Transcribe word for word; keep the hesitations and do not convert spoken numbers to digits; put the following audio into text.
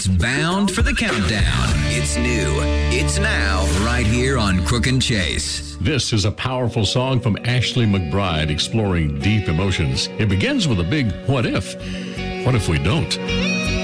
Bound for the countdown. It's new. It's now, right here on Crook and Chase. This is a powerful song from Ashley McBryde exploring deep emotions. It begins with a big what if. What if we don't?